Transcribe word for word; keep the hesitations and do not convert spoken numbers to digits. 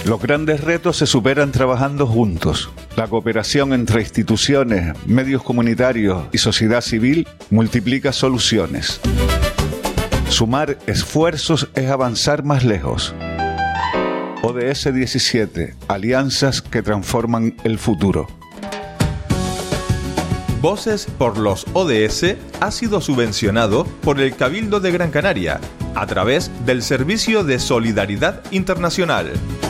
Los grandes retos se superan trabajando juntos. La cooperación entre instituciones, medios comunitarios y sociedad civil multiplica soluciones. Sumar esfuerzos es avanzar más lejos. O D S diecisiete, alianzas que transforman el futuro. Voces por los O D S ha sido subvencionado por el Cabildo de Gran Canaria a través del Servicio de Solidaridad Internacional.